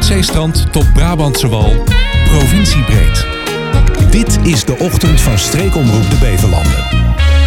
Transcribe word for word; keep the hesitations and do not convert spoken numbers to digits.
Noordzeestrand tot Brabantse Wal, provinciebreed. Dit is de ochtend van Streekomroep de Beverlanden.